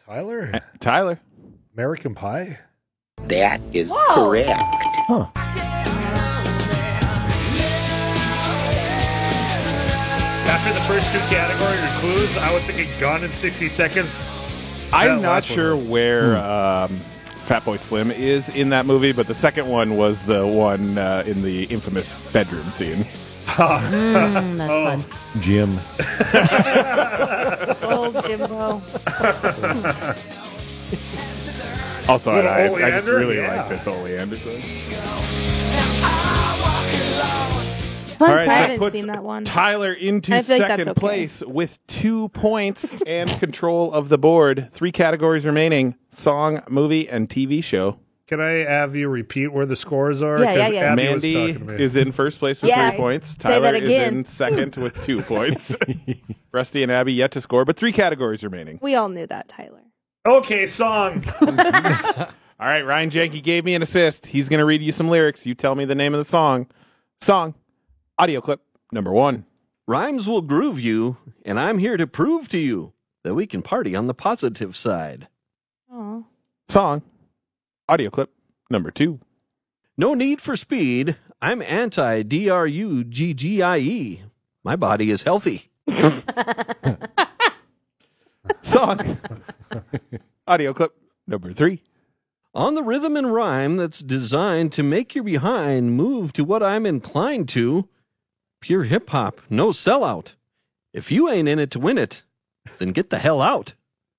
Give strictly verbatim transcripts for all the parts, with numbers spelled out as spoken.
Tyler? Tyler. American Pie? That is Whoa. correct. Huh. After the first two categories or clues, I was thinking Gone in sixty seconds. I'm That not last one sure was- where um, Fatboy Slim is in that movie, but the second one was the one uh, in the infamous bedroom scene. Mm, that's Oh. fun. Jim. Old Jimbo. Also, I, Little I, I just Oleander? really Yeah. like this Oleander song. Fun. All right, I that haven't puts seen that one. Tyler into I feel like second that's okay. place with two points and control of the board. Three categories remaining: song, movie, and T V show. Can I have you repeat where the scores are? Yeah, yeah, 'Cause yeah. Abby was Mandy talking to me. is in first place with Yeah, three points. say Tyler that is again. in second with two points. Rusty and Abby yet to score, but three categories remaining. We all knew that, Tyler. Okay, song. All right, Ryan Janke gave me an assist. He's going to read you some lyrics. You tell me the name of the song. Song, audio clip, number one. Rhymes will groove you, and I'm here to prove to you that we can party on the positive side. Oh. Song, audio clip, number two. No need for speed. I'm anti-D R U G G I E. My body is healthy. Song, audio clip, number three. On the rhythm and rhyme that's designed to make your behind move to what I'm inclined to. Pure hip-hop, no sellout. If you ain't in it to win it, then get the hell out.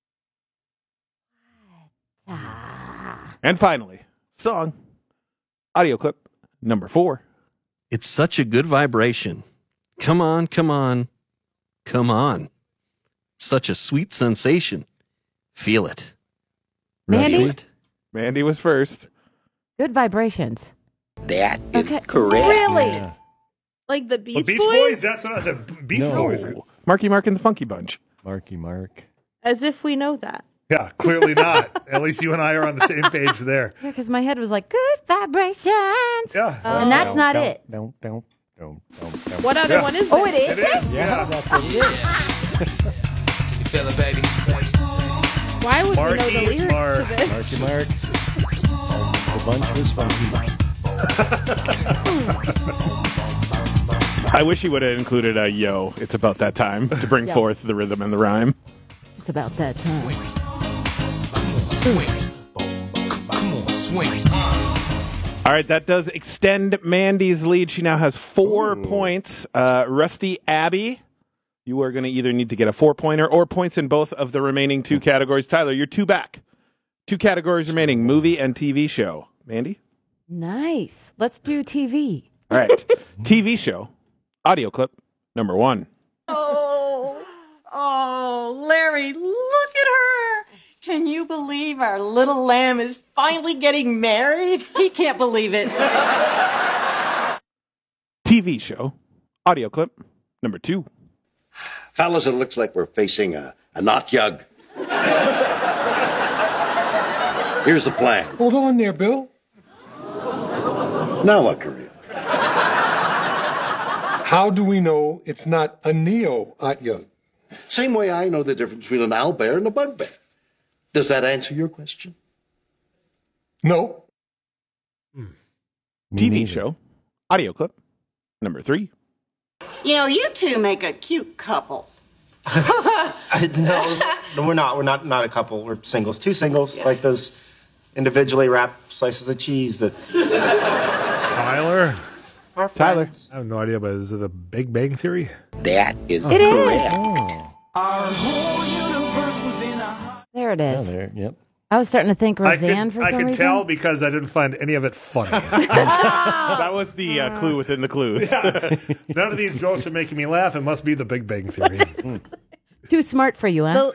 And finally, song, audio clip, number four. It's such a good vibration. Come on, come on, come on. Such a sweet sensation. Feel it. Mandy? Feel it. Mandy was first. Good vibrations. That is Okay. correct. Really? Yeah. Like the The Beach, Beach Boys? Boys? That's what I said. Beach No. Boys. Marky Mark and the Funky Bunch. Marky Mark. As if we know that. Yeah, clearly not. At least you and I are on the same page there. Yeah, because my head was like, good vibrations. Yeah. Uh, and that's not Don't, it. Don't, don't, don't, don't, don't. What other Yeah. one is Oh, it? it is? It is. Yeah, Yeah. that's what it is. You feel it, baby? Why would we know the Marky lyrics Mark. to this? Marky Mark. And the bunch was funky. I wish he would have included a yo. It's about that time to bring Yeah. forth the rhythm and the rhyme. It's about that time. Swing. Come on, swing. All right, that does extend Mandy's lead. She now has four Ooh. points. Uh, Rusty Abby, you are going to either need to get a four-pointer or points in both of the remaining two categories. Tyler, you're two back. Two categories remaining, movie and T V show. Mandy? Nice. Let's do T V. All right, T V show, audio clip, number one. Oh, oh, Larry, look at her. Can you believe our little lamb is finally getting married? He can't believe it. T V show, audio clip, number two. Fellas, it looks like we're facing a, a knot jug. Here's the plan. Hold on there, Bill. Now what, Korea? How do we know it's not a neo-Atyug? Same way I know the difference between an owlbear and a bugbear. Does that answer your question? No. T V neither. show, audio clip, number three. You know, you two make a cute couple. no, no, we're not. We're not not a couple. We're singles. Two singles, like those individually wrapped slices of cheese that Tyler? are Tyler. friends. I have no idea, but is it a Big Bang Theory? That is It is. correct. Oh. There it Yeah, is. there. Yep. I was starting to think I Roseanne could, for I some could reason. tell because I didn't find any of it funny. That was the uh, clue within the clue. Yeah. None of these jokes are making me laugh. It must be the Big Bang Theory. Too smart for you, huh?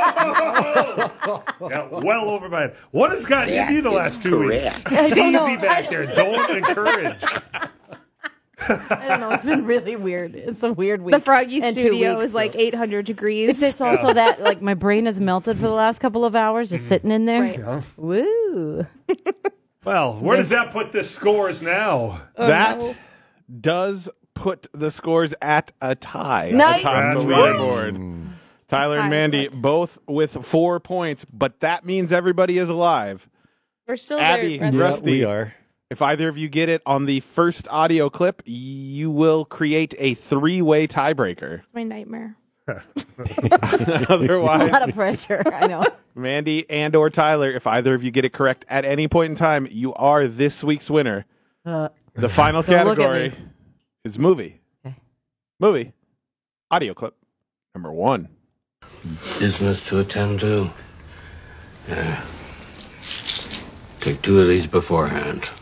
Yeah, well over my head. What has gotten That you the is last two correct. weeks? I don't Easy know. back there. Don't encourage. I don't know. It's been really weird. It's a weird week. The Froggy And two studio weeks, is like so. eight hundred degrees. It's also Yeah. that like my brain has melted for the last couple of hours, just sitting in there. Right. Yeah. Woo! Well, where does that put the scores now? Oh, that no. does put the scores at a tie. Nice. At the top of the That's right. leaderboard. Mm. Tyler and Tie, Mandy but- both with four points, but that means everybody is alive. We're still Abby, there. Yeah, Rusty. we are. If either of you get it on the first audio clip, you will create a three-way tiebreaker. It's my nightmare. A Otherwise, lot of pressure. I know. Mandy and or Tyler, if either of you get it correct at any point in time, you are this week's winner. Uh, The final Don't look at category me. is movie. Okay. Movie. Audio clip number one. Business to attend to. Yeah. Take two of these beforehand.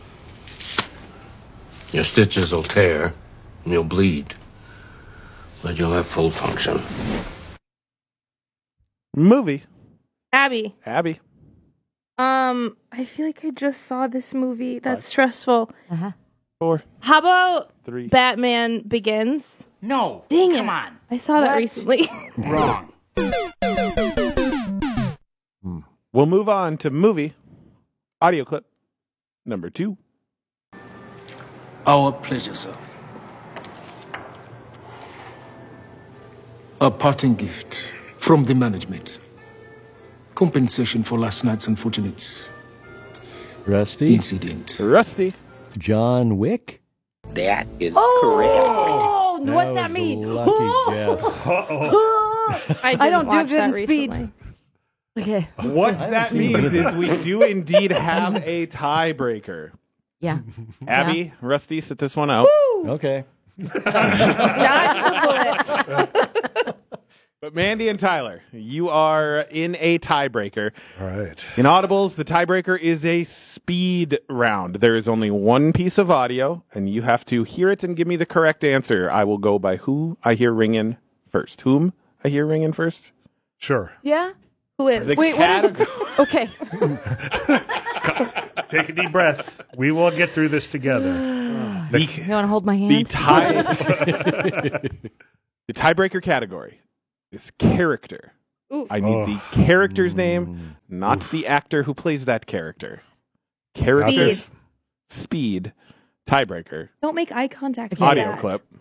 Your stitches will tear and you'll bleed, but you'll have full function. Movie. Abby. Abby. Um, I feel like I just saw this movie. That's stressful. uh-huh. Four. How about Three. Batman Begins? No. Dang Come it. on. I saw that What? recently. Wrong. We'll move on to movie. Audio clip number two. Our pleasure, sir. A parting gift from the management. Compensation for last night's unfortunate Rusty. incident. Rusty. John Wick. That is Oh, That what's that was mean? a lucky Oh. guess. Uh-oh. I, didn't I don't do watch good that in speed. recently. Okay. What that means is we do indeed have a tiebreaker. Yeah. Abby, Rusty, sit this one out. Okay. Dodge the bullet. But Mandy and Tyler, you are in a tiebreaker. All right. In Audibles, the tiebreaker is a speed round. There is only one piece of audio, and you have to hear it and give me the correct answer. I will go by who I hear ringing first. Whom I hear ringing first? Sure. Yeah. Who is? The Wait, what are category. the... Okay. Take a deep breath. We will get through this together. You want to hold my hand? The tie. The tiebreaker category is character. Ooh. I need Oh. the character's name, not the actor who plays that character. Character. Speed. Speed. Tiebreaker. Don't make eye contact. with Audio that. clip.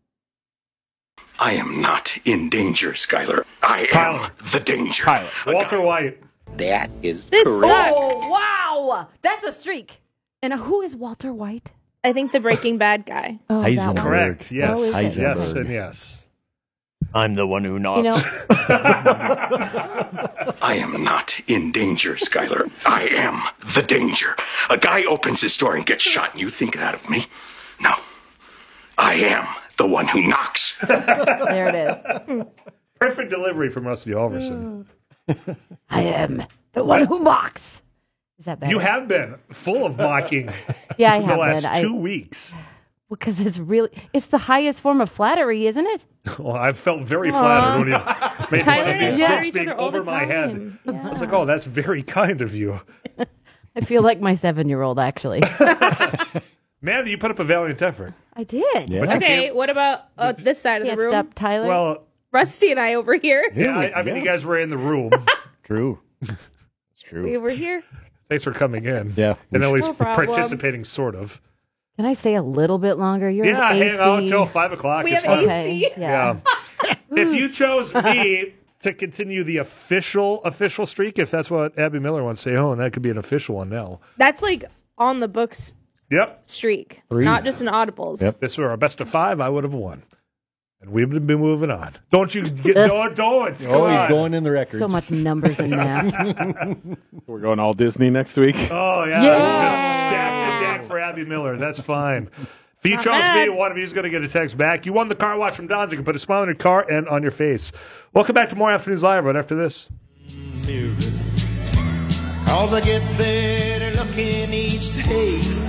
I am not in danger, Skylar. I Tyler. am the danger. Tyler. Walter White. That is This correct. sucks. Oh, wow. That's a streak. And who is Walter White? I think the Breaking Bad guy. Oh, that Heisenberg. one. Correct. Yes. Oh, is it? Yes Heisenberg. and yes. I'm the one who knocks. You know, I am not in danger, Skylar. I am the danger. A guy opens his door and gets shot, and you think that of me? No. I am the one who knocks. there it is. Perfect delivery from Rusty Halverson. I am the one who mocks. Is that better? You have been full of mocking Yeah, I for the have last been. I- two weeks. Because it's really, it's the highest form of flattery, isn't it? Well, I felt very flattered when you made Tyler fun of and these I share jokes each being other all over the my head. time. I was like, oh, that's very kind of you. I feel like my seven-year-old, actually. Man, you put up a valiant effort. I did. Yeah. But you Okay, can't- what about uh, this side of the Can't room? stop Tyler. Well, Rusty and I over here. yeah, I, I mean, you guys were in the room. True. It's true. We were here. Thanks for coming in. Yeah. And at least No problem. participating, sort of. Can I stay a little bit longer? You're Yeah, an hang out A C. until five o'clock. We It's have fine. A C. Okay. Yeah. Yeah. If you chose me to continue the official official streak, if that's what Abby Miller wants to say, oh, and that could be an official one now. That's like on the books Yep. streak, Three. not just an audibles. If this were our best of five, I would have won. And we would have been moving on. Don't you get don't don't come Oh, on. he's going in the records. So much numbers and math. We're going all Disney next week. Oh yeah. Yeah. Just stack the deck for Abby Miller. That's fine. If you Not chose bad. me, one of you is going to get a text back. You won the car wash from Don's. You can put a smile on your car and on your face. Welcome back to more Afternoons Live right after this. Cause I get better looking each day.